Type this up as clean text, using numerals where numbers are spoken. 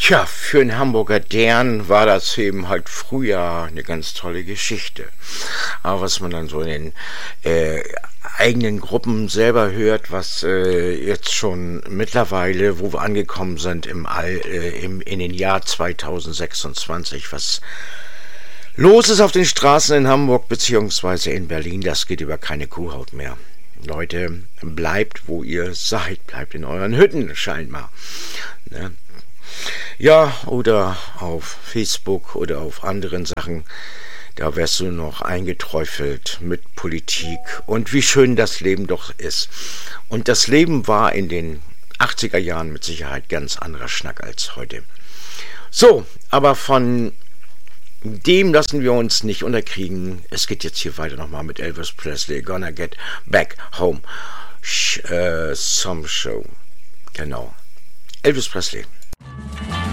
Tja, für einen Hamburger Dern war das eben halt früher eine ganz tolle Geschichte. Aber was man dann so in den eigenen Gruppen selber hört, was jetzt schon mittlerweile, wo wir angekommen sind in den Jahr 2026, was los ist auf den Straßen in Hamburg beziehungsweise in Berlin, das geht über keine Kuhhaut mehr. Leute, bleibt, wo ihr seid, bleibt in euren Hütten scheinbar. Ne? Ja, oder auf Facebook oder auf anderen Sachen, da wärst du noch eingeträufelt mit Politik und wie schön das Leben doch ist. Und das Leben war in den 80er Jahren mit Sicherheit ganz anderer Schnack als heute. So, aber von dem lassen wir uns nicht unterkriegen. Es geht jetzt hier weiter nochmal mit Elvis Presley, Gonna Get Back Home. Some Show. Genau. Elvis Presley.